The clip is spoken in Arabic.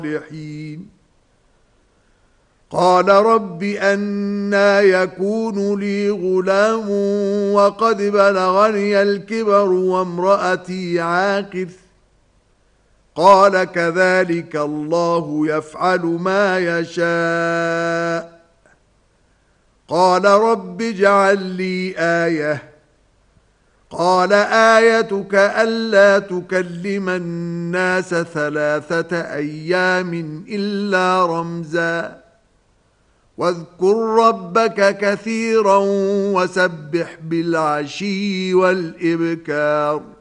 الصالحين. قال رب أنى يكون لي غلام وقد بلغني الكبر وامرأتي عاقر؟ قال كذلك الله يفعل ما يشاء. قال رب اجعل لي آية. قال آيتك ألا تكلم الناس 3 أيام إلا رمزا واذكر ربك كثيرا وسبح بالعشي والإبكار.